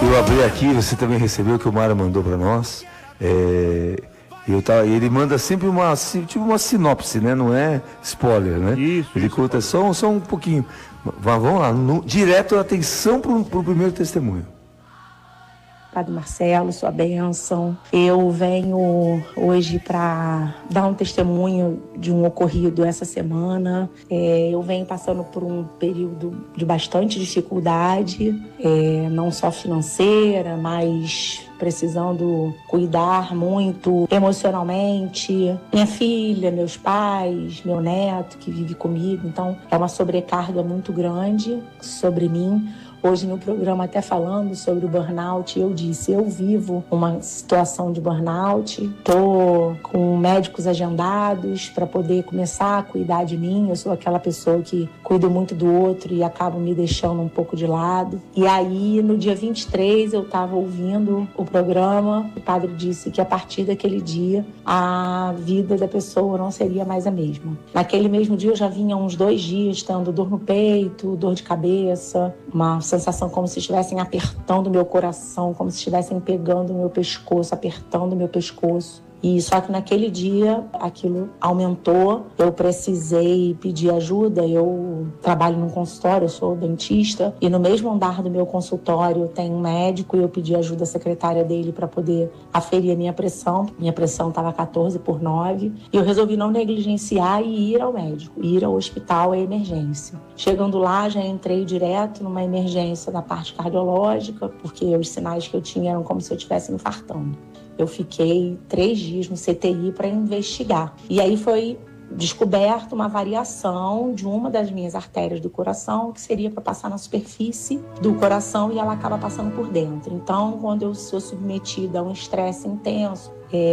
eu abri aqui, você também recebeu o que o Mário mandou para nós. Ele manda sempre tipo uma sinopse, né? Não é spoiler, né? Ele conta só um pouquinho. Vamos lá, direto atenção para o primeiro testemunho. Padre Marcelo, sua bênção. Eu venho hoje para dar um testemunho de um ocorrido essa semana. Eu venho passando por um período de bastante dificuldade, não só financeira, mas precisando cuidar muito emocionalmente. Minha filha, meus pais, meu neto que vive comigo. Então, é uma sobrecarga muito grande sobre mim. Hoje no programa, até falando sobre o burnout, eu disse, eu vivo uma situação de burnout, estou com médicos agendados para poder começar a cuidar de mim. Eu sou aquela pessoa que cuido muito do outro e acabo me deixando um pouco de lado. E aí, no dia 23, eu estava ouvindo o programa, o padre disse que a partir daquele dia, a vida da pessoa não seria mais a mesma. Naquele mesmo dia, eu já vinha uns 2 dias tendo dor no peito, dor de cabeça, uma sensação como se estivessem apertando meu coração, como se estivessem pegando meu pescoço, apertando meu pescoço. E só que naquele dia aquilo aumentou, eu precisei pedir ajuda. Eu trabalho num consultório, eu sou dentista, e no mesmo andar do meu consultório tem um médico, e eu pedi ajuda à secretária dele para poder aferir a minha pressão. Minha pressão estava 14/9, e eu resolvi não negligenciar e ir ao médico, ir ao hospital, à emergência. Chegando lá, já entrei direto numa emergência da parte cardiológica, porque os sinais que eu tinha eram como se eu estivesse infartando. Eu fiquei 3 dias no CTI para investigar. E aí foi descoberto uma variação de uma das minhas artérias do coração, que seria para passar na superfície do coração, e ela acaba passando por dentro. Então, quando eu sou submetida a um estresse intenso,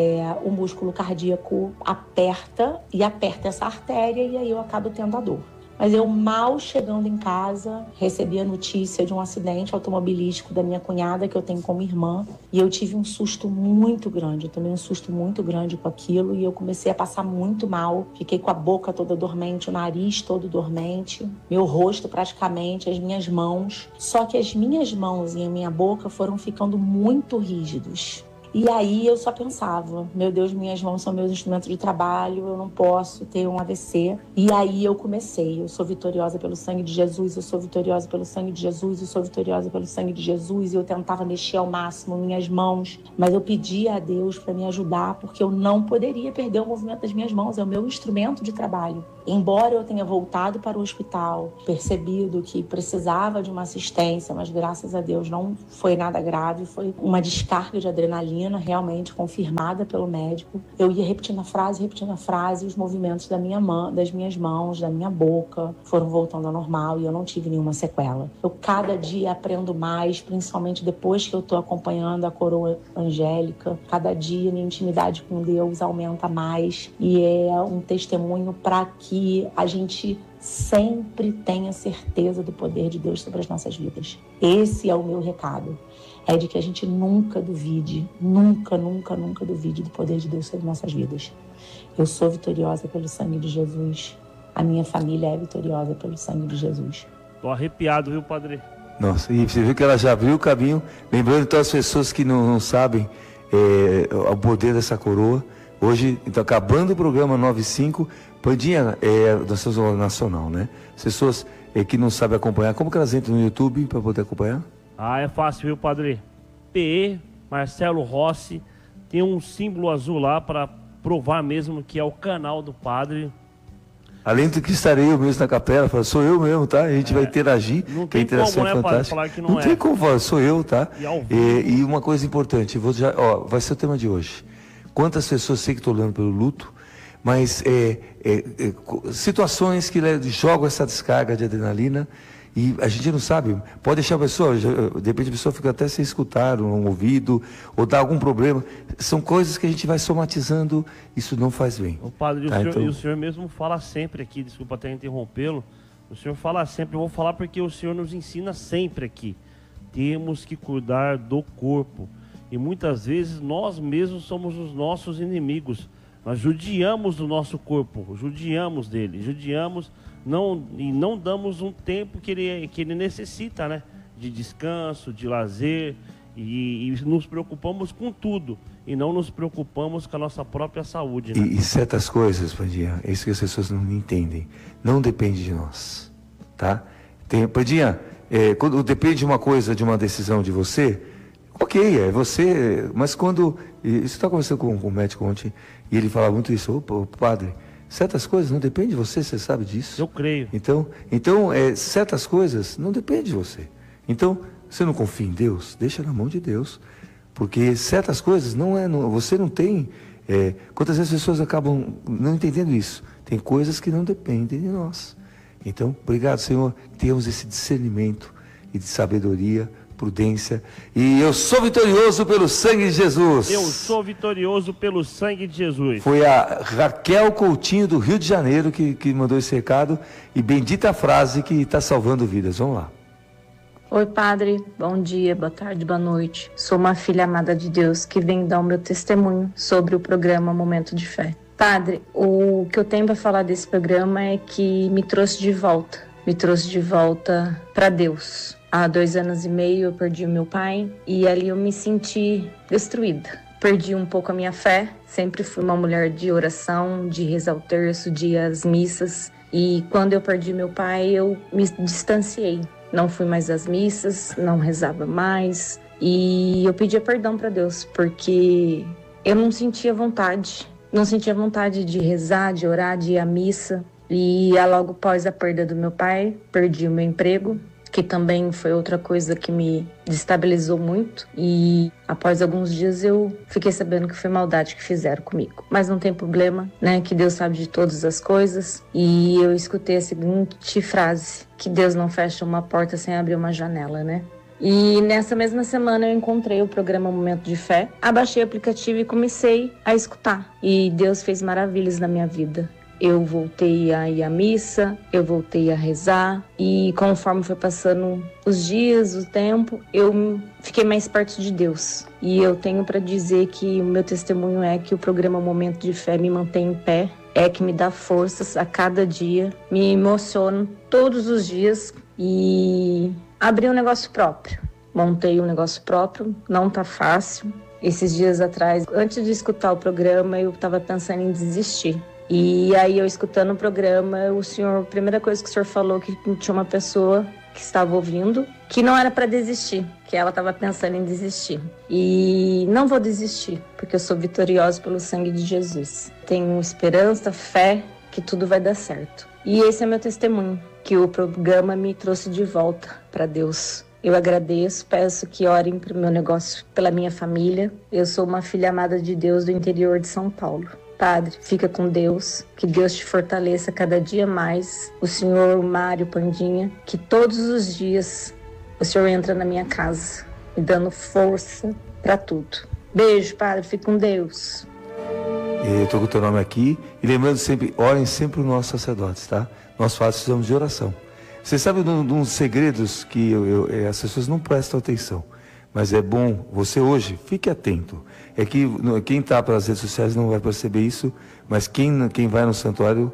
o músculo cardíaco aperta essa artéria, e aí eu acabo tendo a dor. Mas eu, mal chegando em casa, recebi a notícia de um acidente automobilístico da minha cunhada, que eu tenho como irmã, e eu tive um susto muito grande. Eu tomei um susto muito grande com aquilo, e eu comecei a passar muito mal. Fiquei com a boca toda dormente, o nariz todo dormente, meu rosto praticamente, as minhas mãos. Só que as minhas mãos e a minha boca foram ficando muito rígidos. E aí eu só pensava, meu Deus, minhas mãos são meus instrumentos de trabalho, eu não posso ter um AVC. E aí eu comecei, eu sou vitoriosa pelo sangue de Jesus, eu sou vitoriosa pelo sangue de Jesus, eu sou vitoriosa pelo sangue de Jesus. E eu tentava mexer ao máximo minhas mãos, mas eu pedia a Deus para me ajudar, porque eu não poderia perder o movimento das minhas mãos, é o meu instrumento de trabalho. Embora eu tenha voltado para o hospital, percebido que precisava de uma assistência, mas graças a Deus não foi nada grave, foi uma descarga de adrenalina realmente confirmada pelo médico. Eu ia repetindo a frase, e os movimentos das minhas mãos, da minha boca foram voltando ao normal, e eu não tive nenhuma sequela. Eu cada dia aprendo mais, principalmente depois que eu estou acompanhando a coroa angélica. Cada dia minha intimidade com Deus aumenta mais, e é um testemunho para que a gente sempre tenha certeza do poder de Deus sobre as nossas vidas. Esse é o meu recado. É de que a gente nunca duvide, nunca duvide do poder de Deus sobre nossas vidas. Eu sou vitoriosa pelo sangue de Jesus. A minha família é vitoriosa pelo sangue de Jesus. Tô arrepiado, viu, padre? Nossa, e você viu que ela já abriu o caminho. Lembrando então as pessoas que não sabem o poder dessa coroa. Hoje, então, acabando o programa 95, Pandinha da Associação Nacional, né? As pessoas que não sabem acompanhar, como que elas entram no YouTube para poder acompanhar? Ah, é fácil, viu, padre? PE, Marcelo Rossi, tem um símbolo azul lá para provar mesmo que é o canal do padre. Além do que estarei eu mesmo na capela, sou eu mesmo, tá? A gente vai interagir, não que a interação é fantástica. Falar que não tem como, sou eu, tá? E uma coisa importante, vai ser o tema de hoje. Quantas pessoas sei que estou olhando pelo luto, mas situações que jogam essa descarga de adrenalina, e a gente não sabe, pode deixar a pessoa, de repente a pessoa fica até sem escutar um ouvido, ou dá algum problema. São coisas que a gente vai somatizando, isso não faz bem. O padre, tá, o senhor mesmo fala sempre aqui, desculpa até interrompê-lo, o senhor fala sempre, eu vou falar porque o senhor nos ensina sempre aqui, temos que cuidar do corpo. E muitas vezes nós mesmos somos os nossos inimigos. Nós judiamos do nosso corpo, judiamos dele, e não damos um tempo que ele necessita, né? De descanso, de lazer. E nos preocupamos com tudo e não nos preocupamos com a nossa própria saúde, né? E certas coisas, Pandinha, é isso que as pessoas não entendem, não depende de nós, tá? Pandinha, quando depende de uma coisa, de uma decisão de você, ok, é você, mas quando... Você está conversando com o médico ontem e ele falava muito isso, opa, padre, certas coisas não dependem de você, você sabe disso? Eu creio. Então certas coisas não dependem de você. Então, você não confia em Deus? Deixa na mão de Deus. Porque certas coisas você não tem... quantas vezes as pessoas acabam não entendendo isso? Tem coisas que não dependem de nós. Então, obrigado, Senhor, que tenhamos esse discernimento e de sabedoria, prudência. E eu sou vitorioso pelo sangue de Jesus. Eu sou vitorioso pelo sangue de Jesus. Foi a Raquel Coutinho, do Rio de Janeiro, que mandou esse recado. E bendita a frase que está salvando vidas. Vamos lá. Oi, padre. Bom dia, boa tarde, boa noite. Sou uma filha amada de Deus que vem dar o meu testemunho sobre o programa Momento de Fé. Padre, o que eu tenho para falar desse programa é que me trouxe de volta para Deus. Há 2 anos e meio eu perdi o meu pai e ali eu me senti destruída. Perdi um pouco a minha fé, sempre fui uma mulher de oração, de rezar o terço, de ir às missas. E quando eu perdi meu pai, eu me distanciei. Não fui mais às missas, não rezava mais. E eu pedia perdão para Deus, porque eu não sentia vontade. Não sentia vontade de rezar, de orar, de ir à missa. E logo após a perda do meu pai, perdi o meu emprego, que também foi outra coisa que me destabilizou muito. E após alguns dias eu fiquei sabendo que foi maldade que fizeram comigo. Mas não tem problema, né? Que Deus sabe de todas as coisas. E eu escutei a seguinte frase, que Deus não fecha uma porta sem abrir uma janela, né? E nessa mesma semana eu encontrei o programa Momento de Fé, abaixei o aplicativo e comecei a escutar. E Deus fez maravilhas na minha vida. Eu voltei a ir à missa, eu voltei a rezar e conforme foi passando os dias, o tempo, eu fiquei mais perto de Deus. E eu tenho para dizer que o meu testemunho é que o programa Momento de Fé me mantém em pé, é que me dá forças a cada dia, me emociono todos os dias e abri um negócio próprio. Montei um negócio próprio, não tá fácil. Esses dias atrás, antes de escutar o programa, eu estava pensando em desistir. E aí eu escutando o programa, a primeira coisa que o senhor falou que tinha uma pessoa que estava ouvindo, que não era para desistir, que ela estava pensando em desistir. E não vou desistir, porque eu sou vitoriosa pelo sangue de Jesus. Tenho esperança, fé, que tudo vai dar certo. E esse é meu testemunho, que o programa me trouxe de volta para Deus. Eu agradeço, peço que orem para o meu negócio, pela minha família. Eu sou uma filha amada de Deus do interior de São Paulo. Padre, fica com Deus, que Deus te fortaleça cada dia mais. O senhor Mário Pandinha, que todos os dias o senhor entra na minha casa, me dando força para tudo. Beijo, padre, fica com Deus. Eu estou com o teu nome aqui e lembrando sempre, orem sempre os nossos sacerdotes, tá? Nós precisamos de oração. Você sabe de uns segredos que as pessoas não prestam atenção, mas é bom, você hoje, fique atento. É que quem está pelas redes sociais não vai perceber isso, mas quem vai no santuário,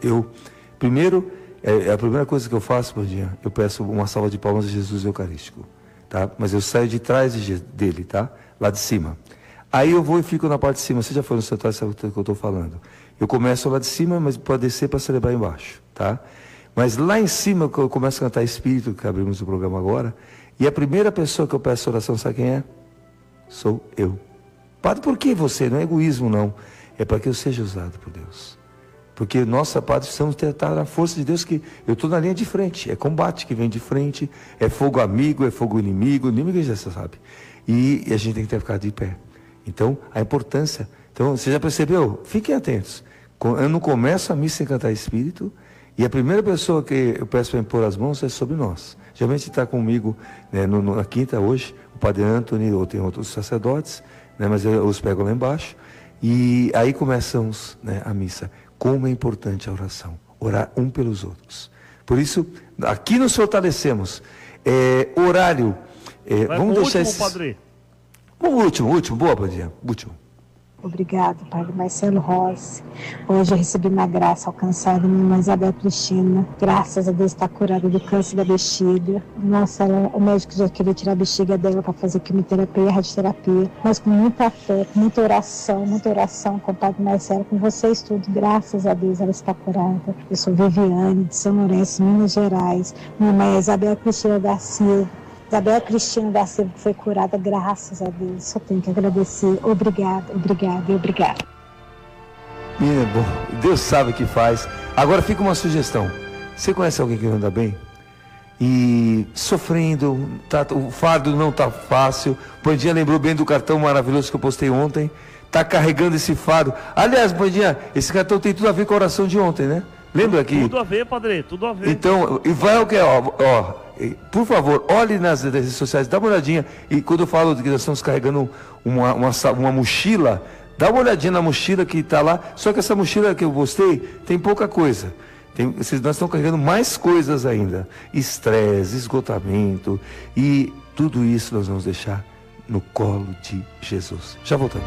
primeiro, a primeira coisa que eu faço, Pandinha, eu peço uma salva de palmas a Jesus Eucarístico, tá? Mas eu saio de trás dele, tá? Lá de cima. Aí eu vou e fico na parte de cima. Você já foi no santuário, sabe o que eu estou falando? Eu começo lá de cima, mas pode descer para celebrar embaixo, tá? Mas lá em cima, eu começo a cantar Espírito, que abrimos o programa agora, e a primeira pessoa que eu peço oração, sabe quem é? Sou eu. Padre, por que você? Não é egoísmo, não. É para que eu seja usado por Deus. Porque nós, padre, precisamos estar na força de Deus, que eu estou na linha de frente. É combate que vem de frente, é fogo amigo, é fogo inimigo, inimigo já sabe. E a gente tem que ficar de pé. Então, a importância. Então, você já percebeu? Fiquem atentos. Eu não começo a missa sem cantar Espírito, e a primeira pessoa que eu peço para impor as mãos é sobre nós. Geralmente está comigo, né, na quinta hoje, o padre Anthony, ou tem outros sacerdotes, né, mas eu os pego lá embaixo. E aí começamos, né, a missa. Como é importante a oração. Orar um pelos outros. Por isso, aqui nos fortalecemos. Horário. Vamos deixar último, padre. O último. Boa, Padinha. Último. Obrigado, Padre Marcelo Rossi. Hoje eu recebi uma graça alcançada, minha irmã Isabel Cristina. Graças a Deus está curada do câncer da bexiga. Nossa, o médico já queria tirar a bexiga dela para fazer quimioterapia e radioterapia. Mas com muita fé, com muita oração com o Padre Marcelo, com vocês tudo. Graças a Deus ela está curada. Eu sou Viviane, de São Lourenço, Minas Gerais. Minha mãe é Isabel Cristina da Silva. Isabel Cristina da Silva foi curada, graças a Deus. Só tenho que agradecer. Obrigada. Menina, bom, Deus sabe o que faz. Agora fica uma sugestão. Você conhece alguém que não anda bem? E sofrendo, o fardo não tá fácil. Pandinha lembrou bem do cartão maravilhoso que eu postei ontem. Tá carregando esse fardo. Aliás, Pandinha, esse cartão tem tudo a ver com a oração de ontem, né? Lembra que... Tudo a ver, Padre, tudo a ver. Então, e vai o que é, ó, por favor, olhe nas redes sociais, dá uma olhadinha. E quando eu falo que nós estamos carregando uma mochila, dá uma olhadinha na mochila que está lá. Só que essa mochila que eu postei tem pouca coisa. Nós estamos carregando mais coisas ainda. Estresse, esgotamento. E tudo isso nós vamos deixar no colo de Jesus. Já voltamos.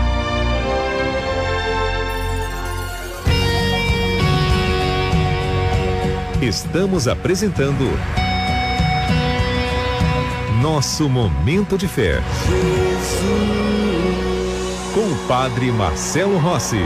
Estamos apresentando Nosso Momento de Fé. Com o Padre Marcelo Rossi.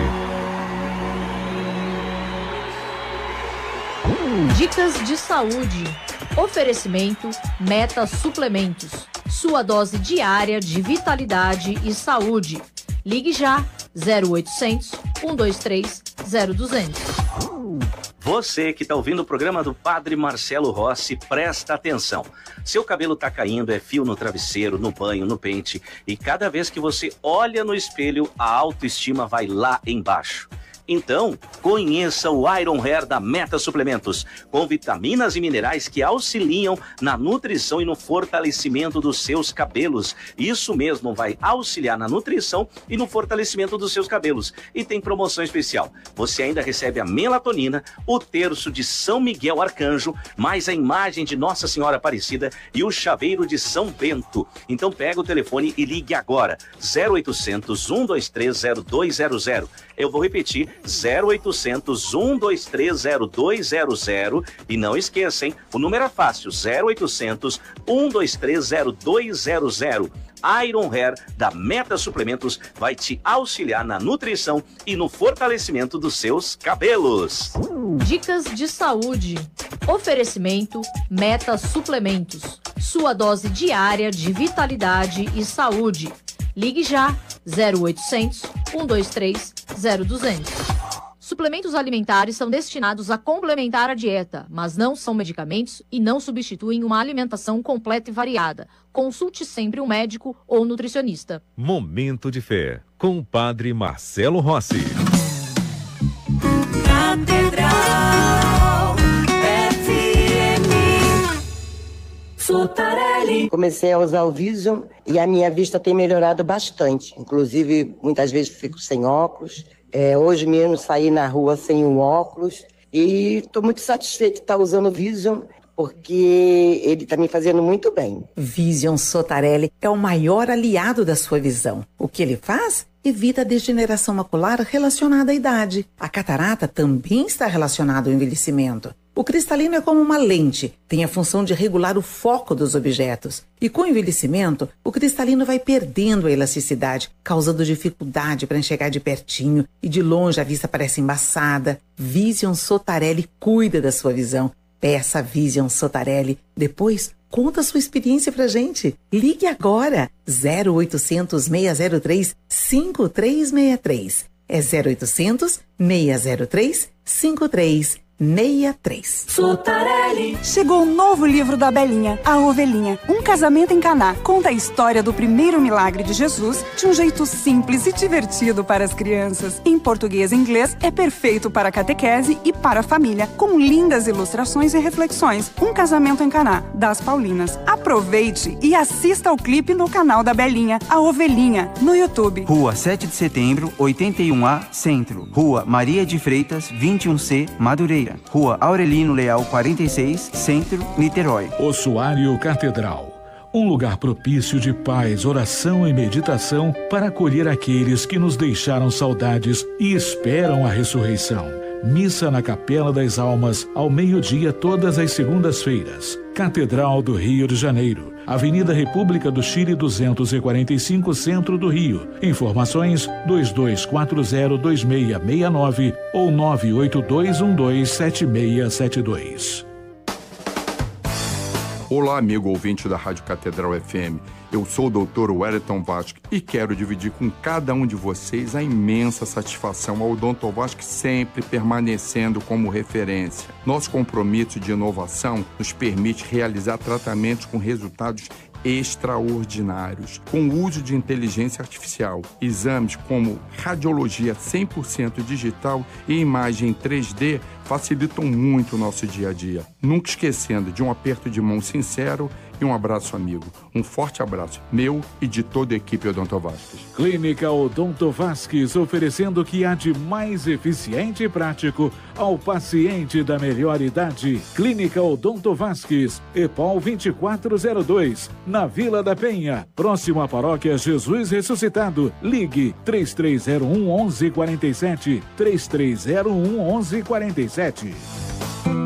Dicas de saúde. Oferecimento Meta Suplementos. Sua dose diária de vitalidade e saúde. Ligue já 0800 123 0200. Você que está ouvindo o programa do Padre Marcelo Rossi, presta atenção. Seu cabelo está caindo, é fio no travesseiro, no banho, no pente. E cada vez que você olha no espelho, a autoestima vai lá embaixo. Então, conheça o Iron Hair da Meta Suplementos, com vitaminas e minerais que auxiliam na nutrição e no fortalecimento dos seus cabelos. Isso mesmo, vai auxiliar na nutrição e no fortalecimento dos seus cabelos. E tem promoção especial. Você ainda recebe a melatonina, o terço de São Miguel Arcanjo, mais a imagem de Nossa Senhora Aparecida e o chaveiro de São Bento. Então pega o telefone e ligue agora, 0800 123 0200. Eu vou repetir, 0800 123 0200. E não esqueça, hein? O número é fácil, 0800 123 0200. Iron Hair da Meta Suplementos vai te auxiliar na nutrição e no fortalecimento dos seus cabelos. Dicas de saúde. Oferecimento Meta Suplementos. Sua dose diária de vitalidade e saúde. Ligue já 0800 123 0200. Suplementos alimentares são destinados a complementar a dieta, mas não são medicamentos e não substituem uma alimentação completa e variada. Consulte sempre um médico ou nutricionista. Momento de Fé, com o Padre Marcelo Rossi. Catedral FM Sotarelli. Comecei a usar o Vision e a minha vista tem melhorado bastante. Inclusive, muitas vezes fico sem óculos. Hoje mesmo saí na rua sem um óculos e estou muito satisfeito de estar usando o Vision, porque ele está me fazendo muito bem. Vision Sotarelli é o maior aliado da sua visão. O que ele faz? Evita a degeneração macular relacionada à idade. A catarata também está relacionada ao envelhecimento. O cristalino é como uma lente, tem a função de regular o foco dos objetos. E com o envelhecimento, o cristalino vai perdendo a elasticidade, causando dificuldade para enxergar de pertinho e de longe a vista parece embaçada. Vision Sotarelli cuida da sua visão. Peça Vision Sotarelli. Depois, conta a sua experiência pra gente. Ligue agora. 0800 603 5363. É 0800 603 5363. Sotarelli. Chegou o novo livro da Belinha, A Ovelhinha. Um casamento em Caná. Conta a história do primeiro milagre de Jesus de um jeito simples e divertido para as crianças. Em português e inglês, é perfeito para a catequese e para a família, com lindas ilustrações e reflexões. Um casamento em Caná, das Paulinas. Aproveite e assista ao clipe no canal da Belinha, A Ovelhinha, no YouTube. Rua 7 de Setembro, 81A, Centro. Rua Maria de Freitas, 21C, Madureira. Rua Aurelino Leal 46, Centro, Niterói. Ossuário Catedral, um lugar propício de paz, oração e meditação para acolher aqueles que nos deixaram saudades e esperam a ressurreição. Missa na Capela das Almas, ao meio-dia, todas as segundas-feiras. Catedral do Rio de Janeiro, Avenida República do Chile 245, Centro do Rio. Informações 22402669 ou 982127672. Olá, amigo ouvinte da Rádio Catedral FM. Eu sou o Dr. Wellington Vasque e quero dividir com cada um de vocês a imensa satisfação ao Dr. Vasque sempre permanecendo como referência. Nosso compromisso de inovação nos permite realizar tratamentos com resultados extraordinários, com o uso de inteligência artificial. Exames como radiologia 100% digital e imagem 3D facilitam muito o nosso dia a dia. Nunca esquecendo de um aperto de mão sincero e um abraço amigo. Um forte abraço meu e de toda a equipe Odonto Vasques. Clínica Odonto Vasques, oferecendo o que há de mais eficiente e prático ao paciente da melhor idade. Clínica Odonto Vasques, EPOL 2402, na Vila da Penha, próximo à Paróquia Jesus Ressuscitado. Ligue 3301 1147, 3301 1147.